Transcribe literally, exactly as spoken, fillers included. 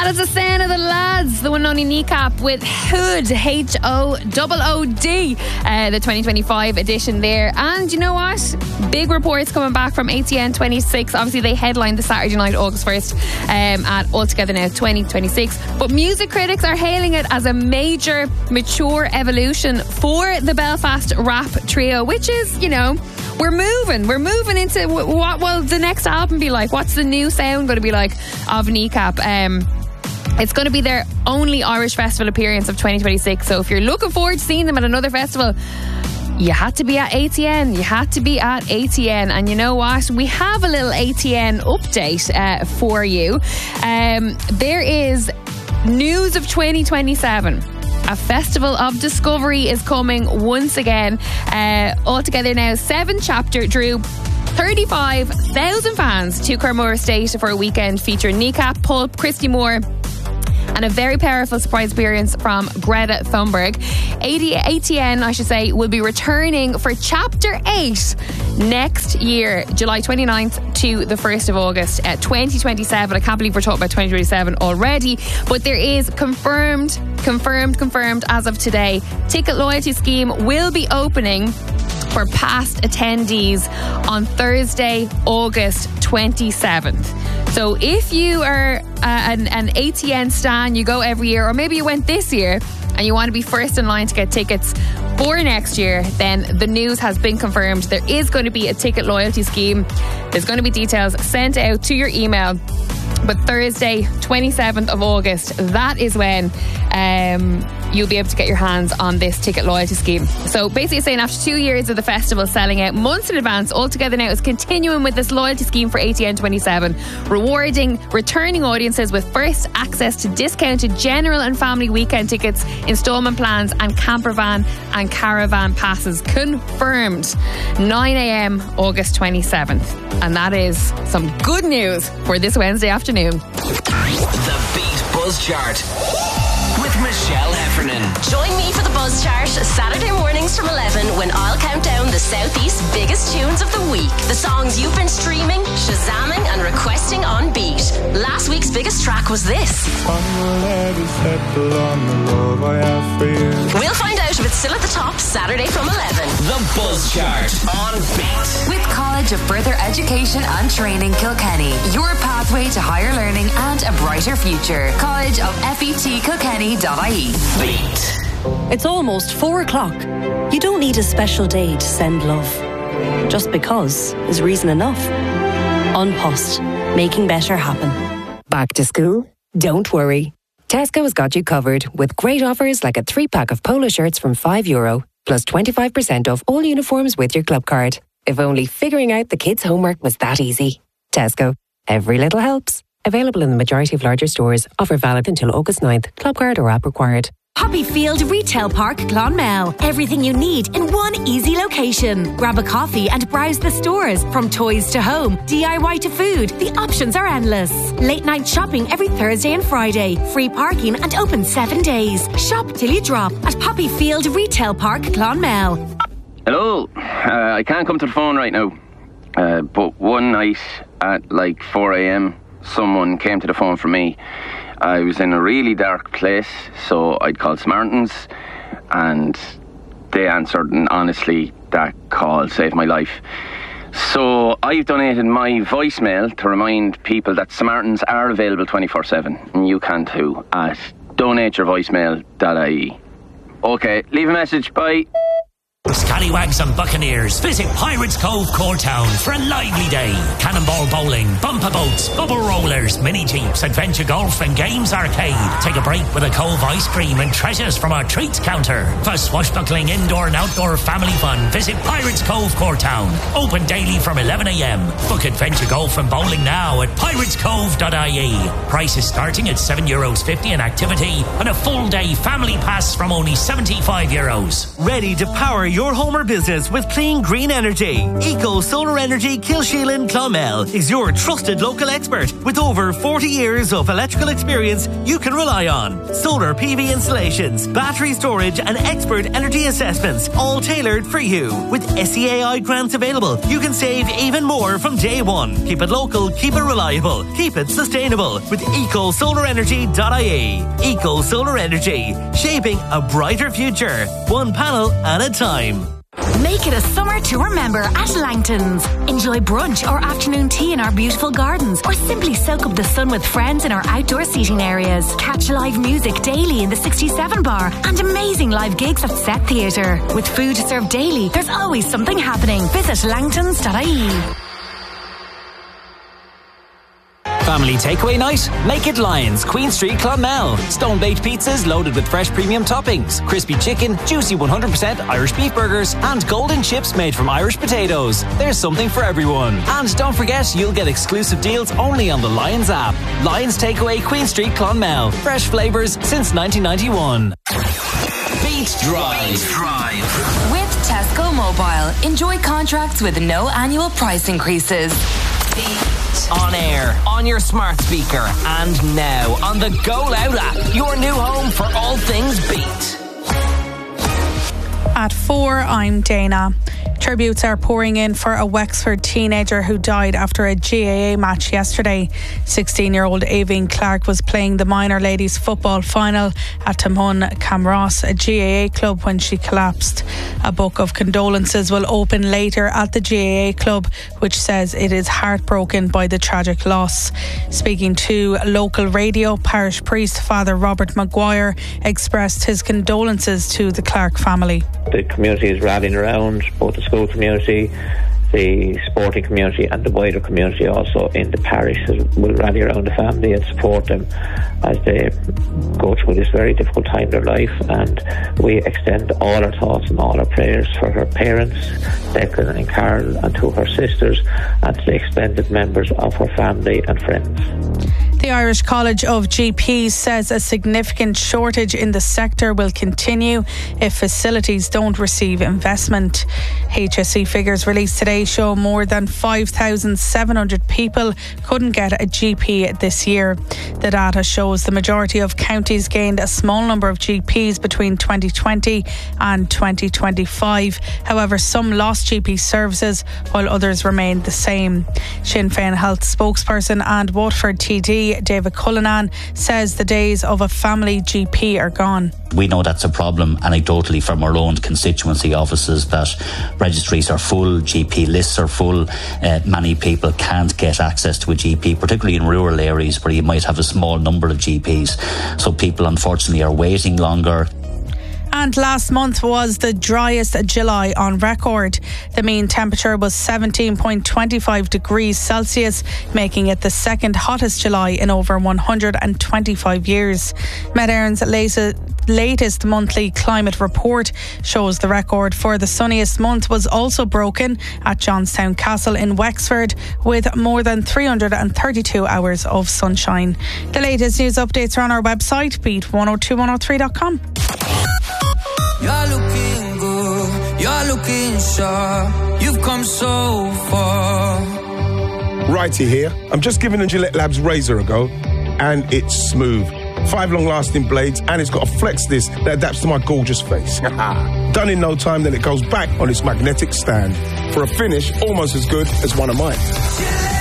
And it's the sound of the lads, the one and only Kneecap with Hood, H O O O D, uh, the twenty twenty-five edition there. And you know what? Big reports coming back from A T N twenty-six. Obviously, they headlined the Saturday night, August first, um, at Altogether Now twenty twenty-six. But music critics are hailing it as a major, mature evolution for the Belfast rap trio, which is, you know, we're moving. We're moving into what will the next album be like? What's the new sound going to be like of Kneecap? Um, It's going to be their only Irish festival appearance of twenty twenty-six. So if you're looking forward to seeing them at another festival, you had to be at A T N. You had to be at A T N. And you know what? We have a little A T N update uh, for you. Um, there is news of twenty twenty-seven. A festival of discovery is coming once again. Uh, Altogether Now, seven chapter drew thirty-five thousand fans to Carmore Estate for a weekend featuring Kneecap, Pulp, Christy Moore, and a very powerful surprise appearance from Greta Thunberg. A T N, I should say, will be returning for Chapter eight next year, July twenty-ninth to the first of August, uh, twenty twenty-seven. I can't believe we're talking about twenty twenty-seven already, but there is confirmed, confirmed, confirmed as of today, ticket loyalty scheme will be opening for past attendees on Thursday, August twenty-seventh. So if you are uh, an, an A T N stan, you go every year, or maybe you went this year and you want to be first in line to get tickets for next year, then the news has been confirmed. There is going to be a ticket loyalty scheme. There's going to be details sent out to your email. But Thursday, twenty-seventh of August, that is when um, you'll be able to get your hands on this ticket loyalty scheme. So basically saying after two years of the festival selling out months in advance, Altogether Now is continuing with this loyalty scheme for A T N twenty-seven, rewarding returning audiences with first access to discounted general and family weekend tickets, instalment plans and camper van and caravan passes. Confirmed nine a.m. August twenty-seventh. And that is some good news for this Wednesday afternoon. The Beat Buzz Chart with Michelle Heffernan. Join me for the Buzz Chart Saturday mornings from eleven when I'll count down the Southeast's biggest tunes of the week. The songs you've been streaming, shazamming and requesting on Beat. Last week's biggest track was this. We'll find out if it's still at the top Saturday from eleven. The Buzz Chart on Beat. With College of Further Education and Training Kilkenny, your pathway to higher learning and a brighter future. College of F E T Kilkenny dot I E. Beat. It's almost four o'clock. You don't need a special day to send love. Just because is reason enough. An Post, making better happen. Back to school? Don't worry. Tesco has got you covered with great offers like a three-pack of polo shirts from five euro, plus twenty-five percent off all uniforms with your club card. If only figuring out the kids' homework was that easy. Tesco. Every little helps. Available in the majority of larger stores. Offer valid until August ninth. Club card or app required. Poppyfield Retail Park, Clonmel. Everything you need in one easy location. Grab a coffee and browse the stores. From toys to home, D I Y to food, the options are endless. Late night shopping every Thursday and Friday. Free parking and open seven days. Shop till you drop at Poppyfield Retail Park, Clonmel. Hello. Uh, I can't come to the phone right now. Uh, but one night at like four a.m, someone came to the phone for me. I was in a really dark place, so I'd called Samaritans, and they answered, and honestly, that call saved my life. So I've donated my voicemail to remind people that Samaritans are available twenty-four seven, and you can too, at donate your voicemail dot I E. Okay, leave a message, bye. Scallywags and Buccaneers, visit Pirates Cove, Coretown for a lively day. Cannonball bowling, bumper boats, bubble rollers, mini jeeps, adventure golf and games arcade. Take a break with a Cove ice cream and treasures from our treats counter. For swashbuckling indoor and outdoor family fun, visit Pirates Cove, Coretown. Open daily from eleven a.m. Book adventure golf and bowling now at pirates cove dot I E. Prices starting at seven euros fifty an activity and a full day family pass from only seventy-five euros. Ready to power your home or business with clean green energy. Eco Solar Energy Kilsheelan Clonmel is your trusted local expert with over forty years of electrical experience you can rely on. Solar P V installations, battery storage and expert energy assessments, all tailored for you. With S E A I grants available, you can save even more from day one. Keep it local, keep it reliable, keep it sustainable with eco solar energy dot I E. Eco Solar Energy, shaping a brighter future, one panel at a time. Make it a summer to remember at Langton's. Enjoy brunch or afternoon tea in our beautiful gardens, or simply soak up the sun with friends in our outdoor seating areas. Catch live music daily in the sixty-seven bar and amazing live gigs at Set Theatre. With food served daily, there's always something happening. Visit langtons dot I E. Family takeaway night? Make it Lions, Queen Street, Clonmel. Stone-baked pizzas loaded with fresh premium toppings, crispy chicken, juicy one hundred percent Irish beef burgers, and golden chips made from Irish potatoes. There's something for everyone. And don't forget, you'll get exclusive deals only on the Lions app. Lions Takeaway, Queen Street, Clonmel. Fresh flavours since nineteen ninety-one. Beat Drive. Drive. With Tesco Mobile, enjoy contracts with no annual price increases. On air, on your smart speaker, and now on the Go Loud app, your new home for all things Beat. At four, I'm Dana. Tributes are pouring in for a Wexford teenager who died after a G A A match yesterday. sixteen-year-old Aveen Clark was playing the minor ladies football final at Timon Camross, a G A A club, when she collapsed. A book of condolences will open later at the G A A club, which says it is heartbroken by the tragic loss. Speaking to local radio, parish priest Father Robert Maguire expressed his condolences to the Clark family. The community is rallying around, both the school community, the sporting community and the wider community also in the parish will rally around the family and support them as they go through this very difficult time in their life. And we extend all our thoughts and all our prayers for her parents, Declan and Carol, and to her sisters and to the extended members of her family and friends. The Irish College of G Ps says a significant shortage in the sector will continue if facilities don't receive investment. H S E figures released today show more than five thousand seven hundred people couldn't get a G P this year. The data shows the majority of counties gained a small number of G Ps between twenty twenty and twenty twenty-five. However, some lost G P services while others remained the same. Sinn Féin Health spokesperson and Waterford T D David Cullinan says the days of a family G P are gone. We know that's a problem anecdotally from our own constituency offices, that registries are full, G P lists are full. Uh, many people can't get access to a G P, particularly in rural areas where you might have a small number of G Ps. So people unfortunately are waiting longer. And last month was the driest July on record. The mean temperature was seventeen point two five degrees Celsius, making it the second hottest July in over one hundred twenty-five years. Met Éireann's latest latest monthly climate report shows the record for the sunniest month was also broken at Johnstown Castle in Wexford, with more than three hundred thirty-two hours of sunshine. The latest news updates are on our website, beat one oh two one oh three dot com. You're looking good, you're looking sharp, you've come so far. Righty here. I'm just giving the Gillette Labs razor a go, and it's smooth. Five long-lasting blades, and it's got a flex disc that adapts to my gorgeous face. Done in no time, then it goes back on its magnetic stand for a finish almost as good as one of mine.